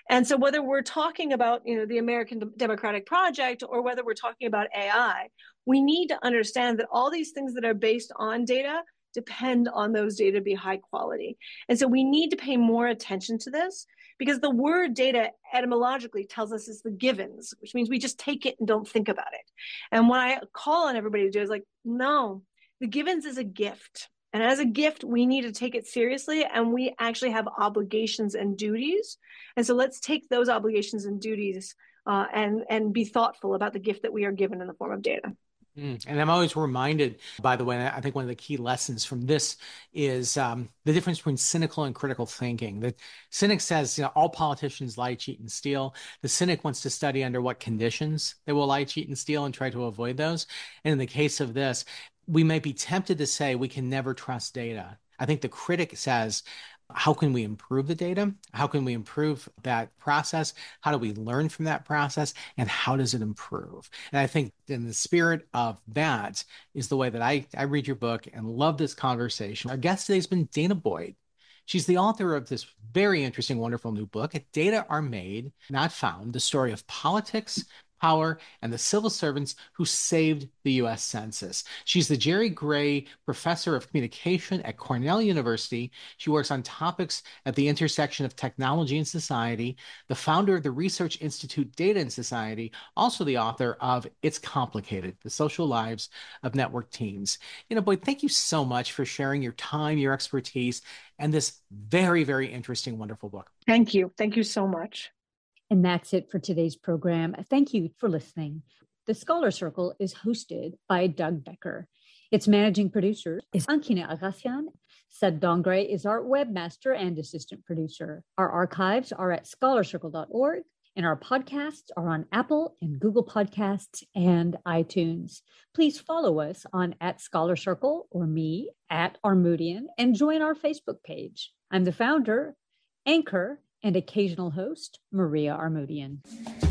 And so whether we're talking about, the American Democratic Project or whether we're talking about AI, we need to understand that all these things that are based on data depend on those data to be high quality. And so we need to pay more attention to this, because the word data etymologically tells us it's the givens, which means we just take it and don't think about it. And what I call on everybody to do is like, no, the givens is a gift. And as a gift, we need to take it seriously, and we actually have obligations and duties. And so let's take those obligations and duties and be thoughtful about the gift that we are given in the form of data. And I'm always reminded, by the way, I think one of the key lessons from this is the difference between cynical and critical thinking. The cynic says, all politicians lie, cheat, and steal. The cynic wants to study under what conditions they will lie, cheat, and steal and try to avoid those. And in the case of this, we may be tempted to say we can never trust data. I think the critic says, how can we improve the data? How can we improve that process? How do we learn from that process? And how does it improve? And I think in the spirit of that is the way that I read your book and love this conversation. Our guest today has been Danah Boyd. She's the author of this very interesting, wonderful new book, Data Are Made, Not Found, the story of politics, power, and the civil servants who saved the U.S. Census. She's the Jerry Gray Professor of Communication at Cornell University. She works on topics at the intersection of technology and society, the founder of the Research Institute Data and Society, also the author of It's Complicated, The Social Lives of Network Teams. Boyd, thank you so much for sharing your time, your expertise, and this very, very interesting, wonderful book. Thank you. Thank you so much. And that's it for today's program. Thank you for listening. The Scholar Circle is hosted by Doug Becker. Its managing producer is Ankina Agassian. Sed Dongre is our webmaster and assistant producer. Our archives are at scholarcircle.org, and our podcasts are on Apple and Google Podcasts and iTunes. Please follow us on @ScholarCircle or me @Armoutian, and join our Facebook page. I'm the founder, anchor, and occasional host, Maria Armoutian.